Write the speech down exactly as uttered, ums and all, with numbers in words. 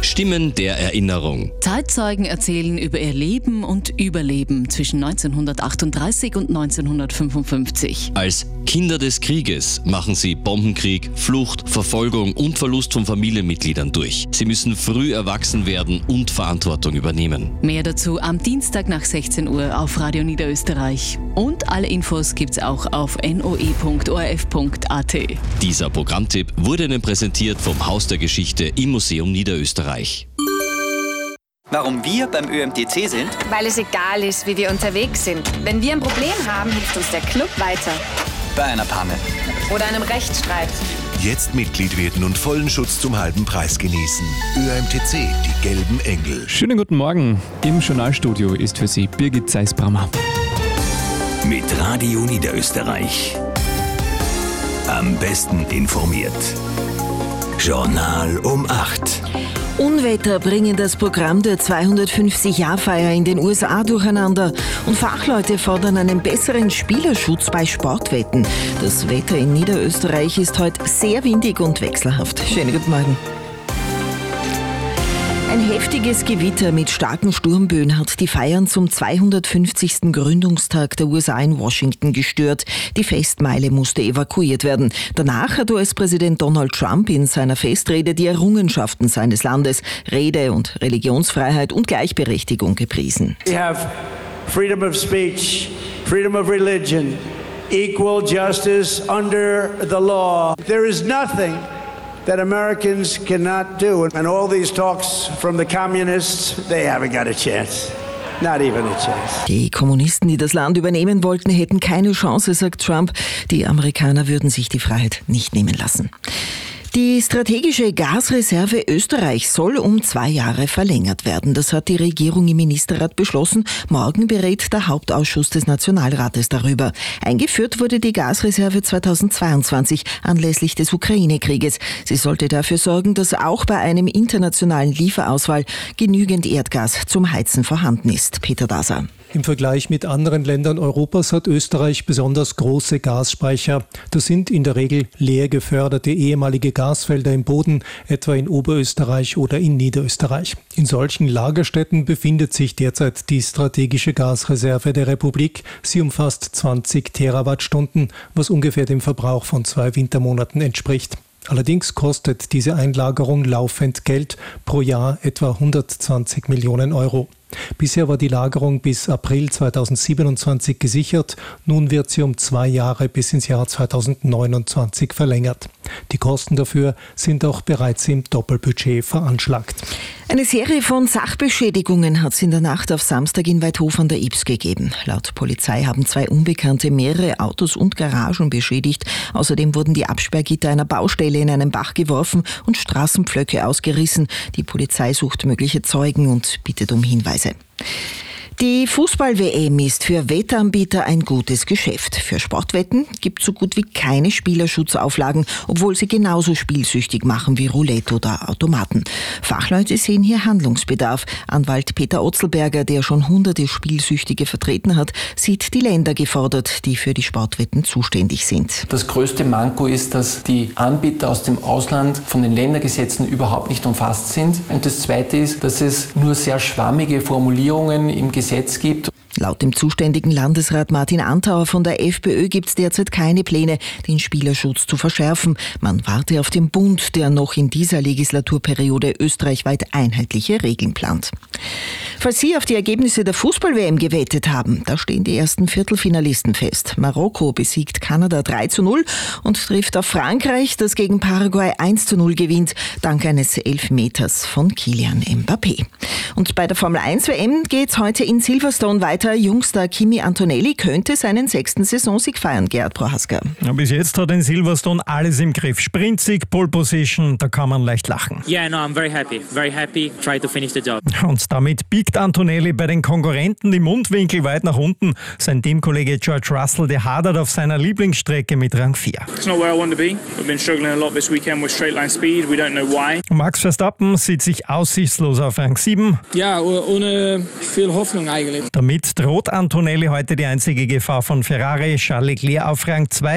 Stimmen der Erinnerung. Zeitzeugen erzählen über ihr Leben und Überleben zwischen neunzehnhundertachtunddreißig und neunzehnhundertfünfundfünfzig. Als Kinder des Krieges machen sie Bombenkrieg, Flucht, Verfolgung und Verlust von Familienmitgliedern durch. Sie müssen früh erwachsen werden und Verantwortung übernehmen. Mehr dazu am Dienstag nach sechzehn Uhr auf Radio Niederösterreich. Und alle Infos gibt's auch auf n o e punkt o r f punkt a t. Dieser Programmtipp wurde Ihnen präsentiert vom Haus der Geschichte im Museum Niederösterreich. Warum wir beim Ö M T C sind? Weil es egal ist, wie wir unterwegs sind. Wenn wir ein Problem haben, hilft uns der Club weiter. Bei einer Panne. Oder einem Rechtsstreit. Jetzt Mitglied werden und vollen Schutz zum halben Preis genießen. Ö M T C, die gelben Engel. Schönen guten Morgen. Im Journalstudio ist für Sie Birgit Zeisbrammer. Mit Radio Niederösterreich. Am besten informiert. Journal um acht. Unwetter bringen das Programm der zweihundertfünfzig-Jahr-Feier in den U S A durcheinander und Fachleute fordern einen besseren Spielerschutz bei Sportwetten. Das Wetter in Niederösterreich ist heute sehr windig und wechselhaft. Schönen guten Morgen. Ein heftiges Gewitter mit starken Sturmböen hat die Feiern zum zweihundertfünfzigsten Gründungstag der U S A in Washington gestört. Die Festmeile musste evakuiert werden. Danach hat U S-Präsident Donald Trump in seiner Festrede die Errungenschaften seines Landes, Rede- und Religionsfreiheit und Gleichberechtigung gepriesen. We have freedom of speech, freedom of religion, equal justice under the law. There is nothing that Americans cannot do. And all these talks from the communists, they haven't got a chance. Not even a chance. Die Kommunisten, die das Land übernehmen wollten, hätten keine Chance, sagt Trump. Die Amerikaner würden sich die Freiheit nicht nehmen lassen. Die strategische Gasreserve Österreichs soll um zwei Jahre verlängert werden. Das hat die Regierung im Ministerrat beschlossen. Morgen berät der Hauptausschuss des Nationalrates darüber. Eingeführt wurde die Gasreserve zweitausendzweiundzwanzig anlässlich des Ukraine-Krieges. Sie sollte dafür sorgen, dass auch bei einem internationalen Lieferausfall genügend Erdgas zum Heizen vorhanden ist. Peter Daser. Im Vergleich mit anderen Ländern Europas hat Österreich besonders große Gasspeicher. Das sind in der Regel leer geförderte ehemalige Gasfelder im Boden, etwa in Oberösterreich oder in Niederösterreich. In solchen Lagerstätten befindet sich derzeit die strategische Gasreserve der Republik. Sie umfasst zwanzig Terawattstunden, was ungefähr dem Verbrauch von zwei Wintermonaten entspricht. Allerdings kostet diese Einlagerung laufend Geld, pro Jahr etwa hundertzwanzig Millionen Euro. Bisher war die Lagerung bis April zweitausendsiebenundzwanzig gesichert. Nun wird sie um zwei Jahre bis ins Jahr zweitausendneunundzwanzig verlängert. Die Kosten dafür sind auch bereits im Doppelbudget veranschlagt. Eine Serie von Sachbeschädigungen hat es in der Nacht auf Samstag in Weithof an der Ybbs gegeben. Laut Polizei haben zwei Unbekannte mehrere Autos und Garagen beschädigt. Außerdem wurden die Absperrgitter einer Baustelle in einen Bach geworfen und Straßenpflöcke ausgerissen. Die Polizei sucht mögliche Zeugen und bittet um Hinweise. Die Fußball-W M ist für Wettanbieter ein gutes Geschäft. Für Sportwetten gibt es so gut wie keine Spielerschutzauflagen, obwohl sie genauso spielsüchtig machen wie Roulette oder Automaten. Fachleute sehen hier Handlungsbedarf. Anwalt Peter Otzelberger, der schon hunderte Spielsüchtige vertreten hat, sieht die Länder gefordert, die für die Sportwetten zuständig sind. Das größte Manko ist, dass die Anbieter aus dem Ausland von den Ländergesetzen überhaupt nicht umfasst sind. Und das Zweite ist, dass es nur sehr schwammige Formulierungen im Gesetz gibt. Laut dem zuständigen Landesrat Martin Antauer von der FPÖ gibt es derzeit keine Pläne, den Spielerschutz zu verschärfen. Man warte auf den Bund, der noch in dieser Legislaturperiode österreichweit einheitliche Regeln plant. Falls Sie auf die Ergebnisse der Fußball-W M gewettet haben, da stehen die ersten Viertelfinalisten fest. Marokko besiegt Kanada drei zu null und trifft auf Frankreich, das gegen Paraguay eins zu null gewinnt, dank eines Elfmeters von Kylian Mbappé. Und bei der Formel eins W M geht's heute in Silverstone weiter. Jungstar Kimi Antonelli könnte seinen sechsten Saisonsieg feiern, Gerhard Prohaska. Ja, bis jetzt hat in Silverstone alles im Griff. Sprintsieg, Pole Position, da kann man leicht lachen. Yeah, no, I'm very happy. Very happy. Try to finish the job. Und damit biegt Antonelli bei den Konkurrenten die Mundwinkel weit nach unten. Sein Teamkollege George Russell, der hadert auf seiner Lieblingsstrecke mit Rang vier. It's not where I want to be. We've been struggling a lot this weekend with straight line speed. We don't know why. Max Verstappen sieht sich aussichtslos auf Rang sieben. Ja, ohne viel Hoffnung eigentlich. Damit droht Antonelli heute die einzige Gefahr von Ferrari. Charles Leclerc auf Rang zwei.